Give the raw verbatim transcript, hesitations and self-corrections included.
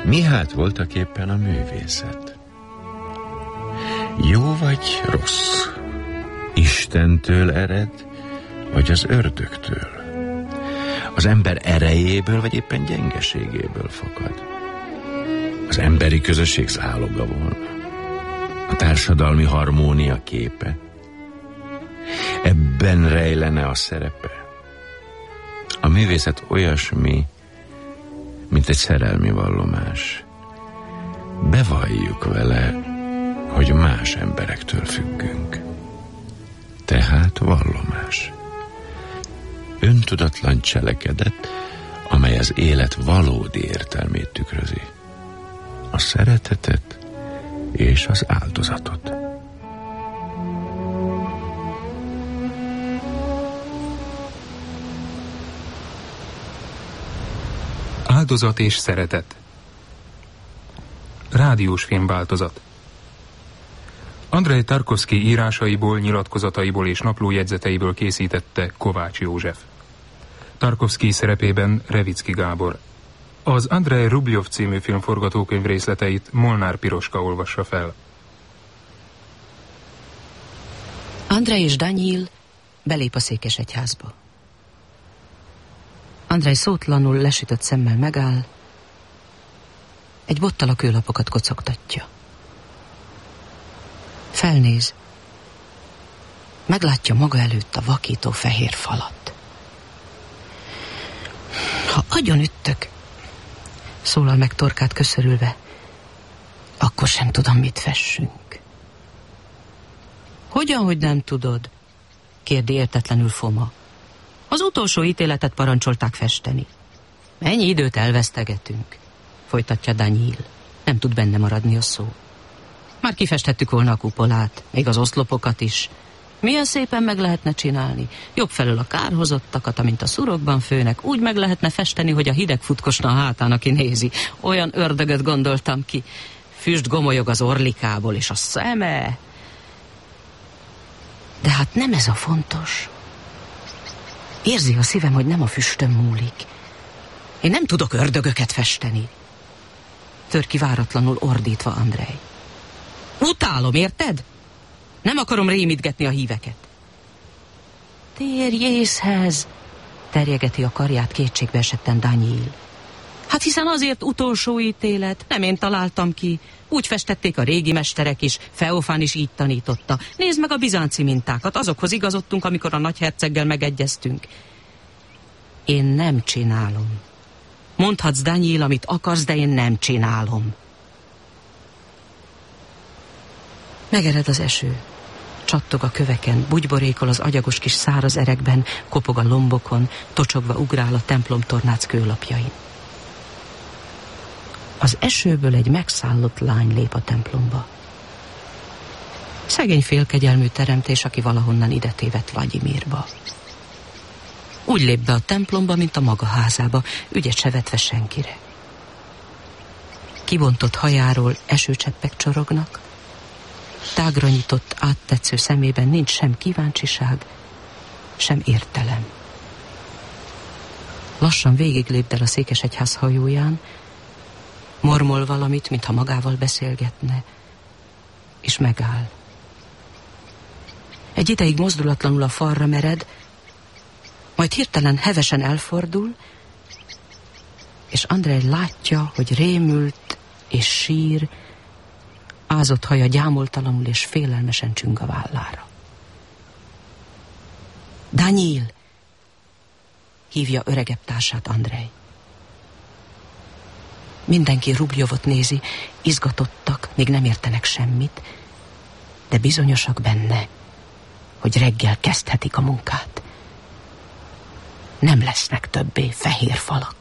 Mi hát voltak éppen a művészet? Jó vagy rossz? Istentől ered, vagy az ördögtől? Az ember erejéből, vagy éppen gyengeségéből fakad? Az emberi közösség záloga volna? A társadalmi harmónia képe? Ebben rejlene a szerepe? A művészet olyasmi, mint egy szerelmi vallomás. Bevalljuk vele, hogy más emberektől függünk. Tehát vallomás. Öntudatlan cselekedet, amely az élet valódi értelmét tükrözi. A szeretetet és az áldozatot. Áldozat és szeretet. Rádiós filmváltozat. Andrej Tarkovszky írásaiból, nyilatkozataiból és naplójegyzeteiből készítette Kovács József. Tarkovszky szerepében Revicki Gábor. Az Andrej Rubljov című film forgatókönyv részleteit Molnár Piroska olvassa fel. Andrej és Danyil belép a székesegyházba. Andrej szótlanul lesütött szemmel megáll, egy bottal a kőlapokat kocogtatja. Felnéz, meglátja maga előtt a vakító fehér falat. Ha agyonüttök, szólal meg torkát köszörülve, akkor sem tudom, mit fessünk. Hogyan, hogy nem tudod? Kérdi értetlenül Foma. Az utolsó ítéletet parancsolták festeni. Mennyi időt elvesztegetünk? Folytatja Danyil. Nem tud benne maradni a szó. Már kifestettük volna a kupolát, még az oszlopokat is. Milyen szépen meg lehetne csinálni. Jobb felől a kárhozottakat, amint a szurokban főnek, úgy meg lehetne festeni, hogy a hideg futkosna a hátán, aki nézi. Olyan ördögöt gondoltam ki. Füst gomolyog az orlikából, és a szeme. De hát nem ez a fontos. Érzi a szívem, hogy nem a füstön múlik. Én nem tudok ördögöket festeni. Tör ki váratlanul ordítva Andrej. Utálom, érted? Nem akarom rémítgetni a híveket. Térj észhez, terjegeti a karját kétségbe esetten Danyil. Hát hiszen azért utolsó ítélet, nem én találtam ki. Úgy festették a régi mesterek is, Feofán is így tanította. Nézd meg a bizánci mintákat, azokhoz igazodtunk, amikor a nagyherceggel megegyeztünk. Én nem csinálom. Mondhatsz, Danyil, amit akarsz, de én nem csinálom. Megered az eső. Csattog a köveken, bugyborékol az agyagos kis száraz erekben, kopog a lombokon, tocsogva ugrál a templomtornác kőlapjain. Az esőből egy megszállott lány lép a templomba. Szegény félkegyelmű teremtés, aki valahonnan ide tévedt Vlagyimirba. Úgy lép be a templomba, mint a maga házába, ügyet se vetve senkire. Kibontott hajáról esőcseppek csorognak, tágra nyitott, áttetsző szemében nincs sem kíváncsiság, sem értelem. Lassan végig lép el a székesegyház hajóján, mormol valamit, mintha magával beszélgetne, és megáll. Egy ideig mozdulatlanul a falra mered, majd hirtelen hevesen elfordul, és Andrej látja, hogy rémült és sír, ázott haja gyámoltalanul és félelmesen csüng a vállára. Danyil! Hívja öregebb társát Andrej. Mindenki Rubljovot nézi, izgatottak, még nem értenek semmit, de bizonyosak benne, hogy reggel kezdhetik a munkát. Nem lesznek többé fehér falak.